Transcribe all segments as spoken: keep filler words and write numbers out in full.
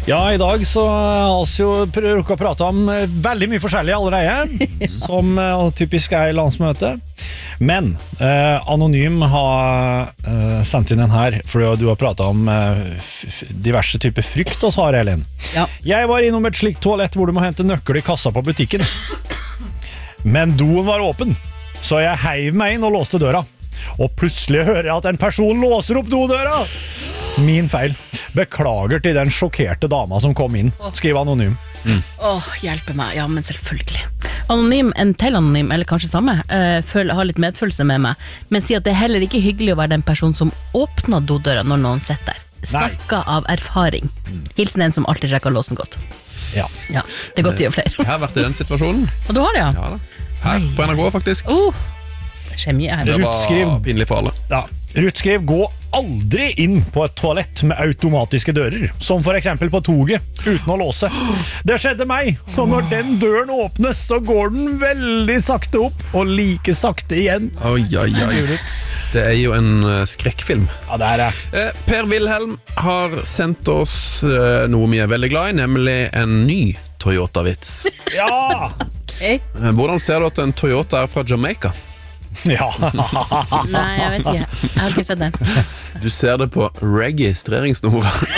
Ja, i dag så har vi jo prøvd å prate om veldig mye forskjellig allerede, som uh, typisk er i landsmøte. Men uh, Anonym har uh, sendt inn en her, for du har pratet om uh, f diverse typer frykt hos har, Elin. Ja. Jeg var innom et slikt toalett hvor du må hente nøkkel i kassa på butikken. Men doen var åpen, så jeg heiv meg inn og låste døra. Og plutselig hører jeg at en person låser opp dodøra. Min feil. Beklager til den sjokkerte dama som kom inn, skriver Anonym. Mm. Åh, hjelpe meg. Ja, men selvfølgelig. Anonym, en til Anonym, eller kanskje samme, uh, føl, har litt medfølelse med meg, men sier at det er heller ikke hyggelig å være den person som åpner dodøra når noen sitter der. Snakka av erfaring. Hilsen en som alltid sjekker låsen godt. Ja. Ja, det er godt å gjøre flere. Jeg har vært i den situasjonen. Og du har det, ja? Ja da. Her, på N R K faktisk. Oh. Kjemie her. Det var pinlig for alle. Ja. Ruth skrev, gå aldri inn på et toalett med automatiske dører, som for eksempel på toget, uten å låse. Det skjedde meg, og når den døren åpnes, så går den veldig sakte opp, og like sakte igjen. Oi, oi, oi. Det er jo en uh, skrekkfilm. Ja, det er det. Eh, Per Wilhelm har sendt oss uh, noe vi er veldig glad i, nemlig en ny Toyota-vits. Ja! Okay. Eh, hvordan ser du at en Toyota er fra Jamaica? Ja. Nei, jeg vet ikke. Jeg har ikke sett den. Du ser det på registreringsnummeret.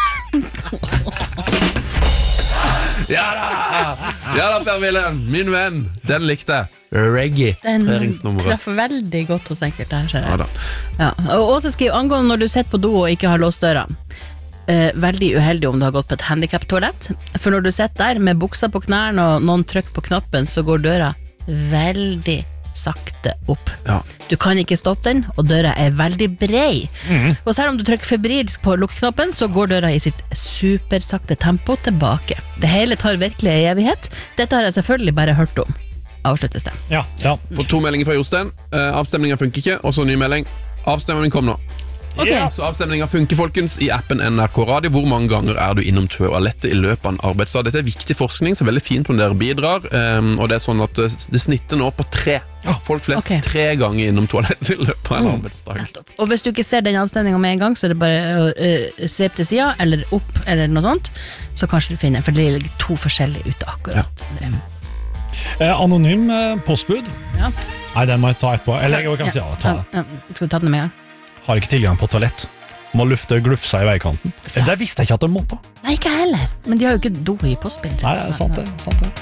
Ja da! Ja da, Per Wilhelm, min venn. Den likte jeg. Registreringsnummeret. Den treffer veldig godt hos enkelte her, ser jeg. Ja da. Ja. Og også skriv angående når du sitter på do og ikke har låst døra. Eh, veldig uheldig om du har gått på et handicap-toalett. For når du sitter der med buksa på knærne og noen trykker på knappen, så går døra veldig sakte opp. Ja. Du kan ikke stoppe den, og døra er veldig brei. Mm. Og selv om du trykker febrilsk på lukkeknappen, så går døra i sitt supersakte tempo tilbake. Det hele tar virkelig en evighet. Dette har jeg selvfølgelig bare hørt om. Avsluttes det. Ja, ja. Og to meldinger fra Jostein. Uh, avstemningen funker ikke, og så ny melding. Avstemningen kom nå. Okay. Ja. Så avstemningen funker, folkens, i appen N R K Radio. Hvor mange ganger er du innom toalettet i løpet av en arbeidsdag? Dette er viktig forskning, så veldig fint om dere bidrar. Um, og det er sånn at det snitter nå på tre. Folk flest okay. tre ganger innom toalettet i løpet av en arbeidsdag. Og hvis du ikke ser den avstemningen med en gang, så er det bare å uh, svepe til siden, eller opp, eller noe sånt. Så kanskje du finner, for det ligger to forskjellige ute akkurat. Ja. Eh, anonym eh, postbud. Ja. Nei, den må jeg ta etterpå. Eller jeg kan si ja, ta det. Ja, ja. Skal du ta den med en gang? Har ikke tilgang på toalett. Må lufte glufsa i veikanten. Det visste jeg ikke at de måtte. Nei, ikke heller. Men de har jo ikke do i postbilen. Nei, sant det, sant det.